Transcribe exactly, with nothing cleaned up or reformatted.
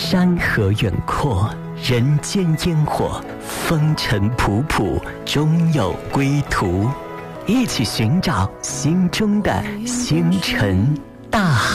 山河远阔，人间烟火，风尘仆仆，终有归途。一起寻找心中的星辰大海。